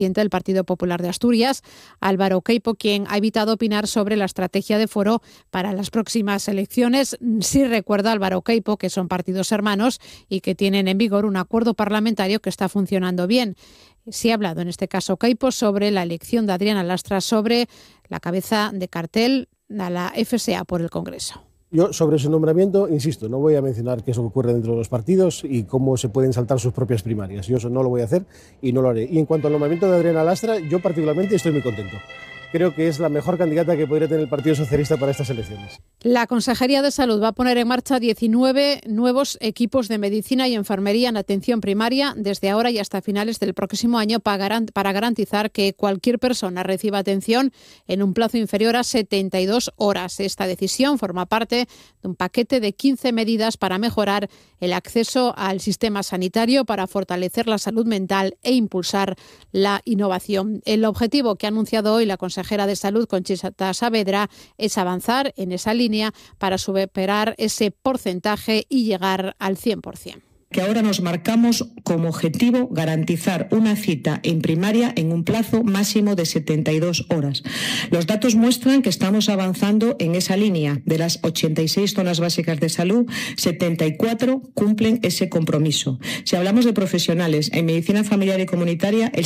del Partido Popular de Asturias, Álvaro Queipo, quien ha evitado opinar sobre la estrategia de Foro para las próximas elecciones. Sí recuerda Álvaro Queipo que son partidos hermanos y que tienen en vigor un acuerdo parlamentario que está funcionando bien. Sí ha hablado en este caso Queipo sobre la elección de Adriana Lastra sobre la cabeza de cartel a la FSA por el Congreso. Yo sobre su nombramiento, insisto, no voy a mencionar qué es lo que ocurre dentro de los partidos y cómo se pueden saltar sus propias primarias. Yo eso no lo voy a hacer y no lo haré. Y en cuanto al nombramiento de Adriana Lastra, yo particularmente estoy muy contento. Creo que es la mejor candidata que podría tener el Partido Socialista para estas elecciones. La Consejería de Salud va a poner en marcha 19 nuevos equipos de medicina y enfermería en atención primaria desde ahora y hasta finales del próximo año para garantizar que cualquier persona reciba atención en un plazo inferior a 72 horas. Esta decisión forma parte de un paquete de 15 medidas para mejorar el acceso al sistema sanitario, para fortalecer la salud mental e impulsar la innovación. El objetivo que ha anunciado hoy la consejera de Salud, Conchita Saavedra, es avanzar en esa línea para superar ese porcentaje y llegar al 100%. Que ahora nos marcamos como objetivo garantizar una cita en primaria en un plazo máximo de 72 horas. Los datos muestran que estamos avanzando en esa línea. De las 86 zonas básicas de salud, 74 cumplen ese compromiso. Si hablamos de profesionales, en medicina familiar y comunitaria, el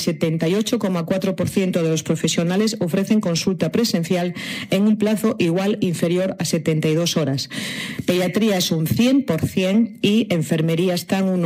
78,4% de los profesionales ofrecen consulta presencial en un plazo igual inferior a 72 horas. Pediatría es un 100% y enfermería está un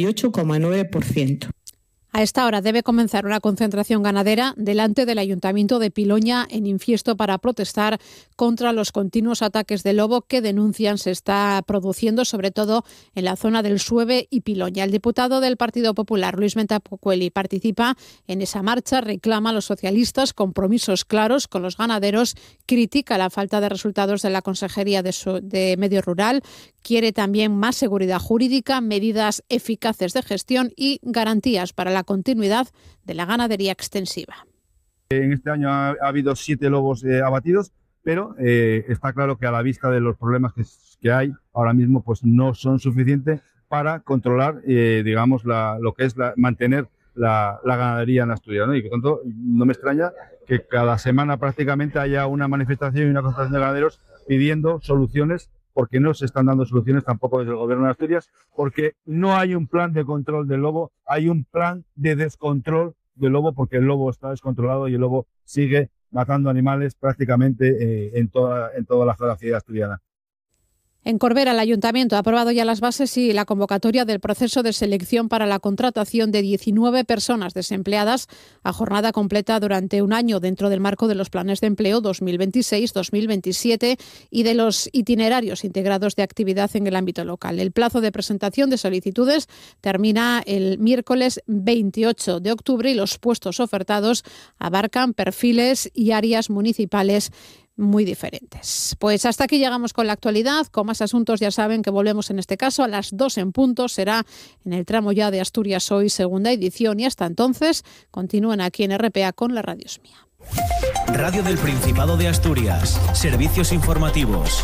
98,9%. A esta hora debe comenzar una concentración ganadera delante del Ayuntamiento de Piloña en Infiesto para protestar contra los continuos ataques de lobo que denuncian se está produciendo, sobre todo en la zona del Sueve y Piloña. El diputado del Partido Popular, Luis Mentacueli, participa en esa marcha, reclama a los socialistas compromisos claros con los ganaderos, critica la falta de resultados de la Consejería de Medio Rural, quiere también más seguridad jurídica, medidas eficaces de gestión y garantías para la continuidad de la ganadería extensiva. En este año ha habido 7 lobos abatidos, pero está claro que a la vista de los problemas que hay ahora mismo, pues no son suficientes para controlar, digamos, lo que es mantener la ganadería en Asturias, ¿no? Y por tanto, no me extraña que cada semana prácticamente haya una manifestación y una concentración de ganaderos pidiendo soluciones, porque no se están dando soluciones tampoco desde el Gobierno de Asturias, porque no hay un plan de control del lobo, hay un plan de descontrol del lobo, porque el lobo está descontrolado y el lobo sigue matando animales prácticamente en toda la geografía asturiana. En Corbera, el Ayuntamiento ha aprobado ya las bases y la convocatoria del proceso de selección para la contratación de 19 personas desempleadas a jornada completa durante un año dentro del marco de los planes de empleo 2026-2027 y de los itinerarios integrados de actividad en el ámbito local. El plazo de presentación de solicitudes termina el miércoles 28 de octubre y los puestos ofertados abarcan perfiles y áreas municipales muy diferentes. Pues hasta aquí llegamos con la actualidad. Con más asuntos ya saben que volvemos en este caso a las 2 en punto. Será en el tramo ya de Asturias Hoy, segunda edición. Y hasta entonces continúen aquí en RPA con La Radio es Mía. Radio del Principado de Asturias. Servicios informativos.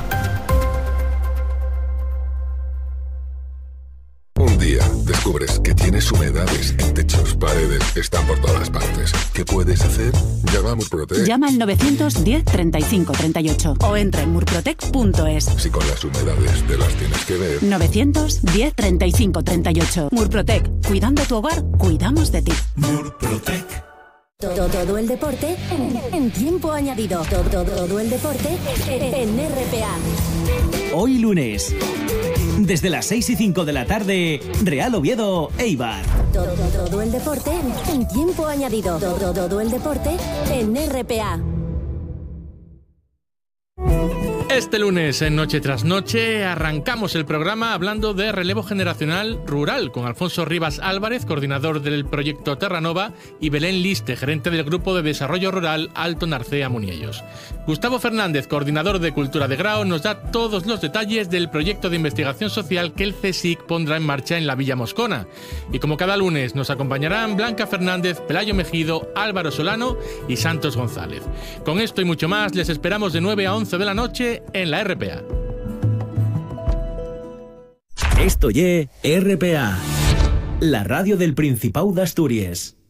Un día descubres que tienes humedades en techos, paredes, están por todas partes. ¿Qué puedes hacer? Llama a Murprotec. Llama al 910 35 38 o entra en murprotec.es. Si con las humedades te las tienes que ver. 910 35 38. Murprotec. Cuidando tu hogar, cuidamos de ti. Murprotec. Todo el deporte en tiempo añadido. Todo el deporte en RPA. Hoy lunes, desde las 6:05 de la tarde, Real Oviedo, Eibar. Todo el deporte en tiempo añadido. Todo el deporte en RPA. Este lunes, en Noche tras Noche, arrancamos el programa hablando de relevo generacional rural con Alfonso Rivas Álvarez, coordinador del proyecto Terranova, y Belén Liste, gerente del Grupo de Desarrollo Rural Alto Narcea Muniellos. Gustavo Fernández, coordinador de Cultura de Grao, nos da todos los detalles del proyecto de investigación social que el CSIC pondrá en marcha en la Villa Moscona. Y como cada lunes, nos acompañarán Blanca Fernández, Pelayo Mejido, Álvaro Solano y Santos González. Con esto y mucho más, les esperamos de 9 a 11 de la noche en la RPA. Esto ye RPA, la radio del Principado de Asturias.